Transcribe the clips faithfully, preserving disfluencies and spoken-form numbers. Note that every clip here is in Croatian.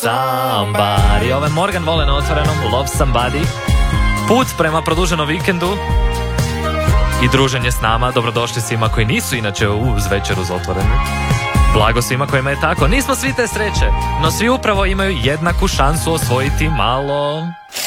somebody. Ovo je Morgan Wallen na otvorenom, Love Somebody. Put prema produženom vikendu i druženje s nama. Dobrodošli svima koji nisu inače uz večer uz otvorenu. Blago svima kojima je tako. Nismo svi te sreće, no svi upravo imaju jednaku šansu osvojiti malo...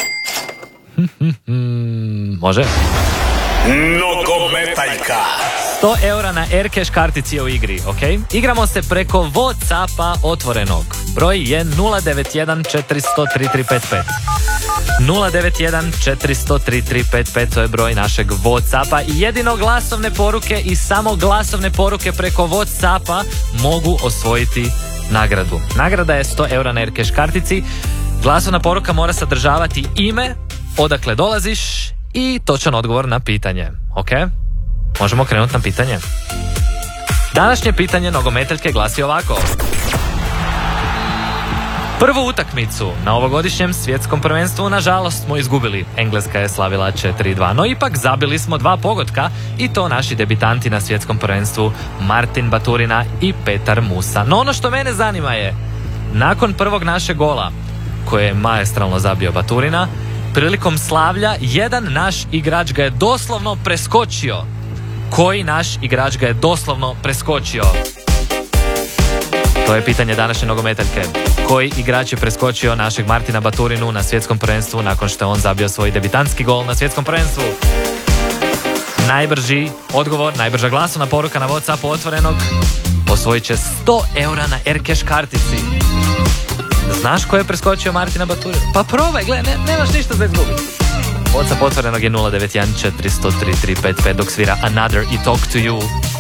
Može? Nogometaljka. sto eura na Aircash kartici je u igri, ok? Igramo se preko Whatsappa otvorenog. Broj je nula devet jedan četiri zero zero tri tri pet pet. nula devet jedan četiri zero zero tri tri pet pet, to je broj našeg Whatsappa i jedino glasovne poruke i samo glasovne poruke preko Whatsappa mogu osvojiti nagradu. Nagrada je sto eura na Aircash kartici. Glasovna poruka mora sadržavati ime, odakle dolaziš i točan odgovor na pitanje, ok? Možemo krenuti na pitanje. Današnje pitanje nogometaljke glasi ovako. Prvu utakmicu na ovogodišnjem svjetskom prvenstvu nažalost smo izgubili. Engleska je slavila četiri dva, no ipak zabili smo dva pogotka i to naši debitanti na svjetskom prvenstvu Martin Baturina i Petar Musa. No ono što mene zanima je, nakon prvog našeg gola, koje je maestralno zabio Baturina, prilikom slavlja jedan naš igrač ga je doslovno preskočio. Koji naš igrač ga je doslovno preskočio? To je pitanje današnje nogometaljke. Koji igrač je preskočio našeg Martina Baturinu na svjetskom prvenstvu nakon što je on zabio svoj debitantski gol na svjetskom prvenstvu? Najbrži odgovor, najbrža glasovna poruka na Whatsappu otvorenog osvojit će sto eura na Aircash kartici. Znaš ko je preskočio Martina Baturina? Pa probaj, gledaj, ne, nemaš ništa za izgubiti. Whatsapp otvorenog je nula devet jedan četiri zero zero tri tri pet pet dok svira Another i Talk to You.